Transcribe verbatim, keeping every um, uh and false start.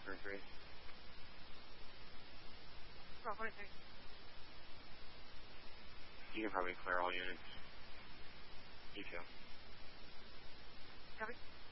Mercury. Roll forty-three. You can probably clear all units. Detail. Copy.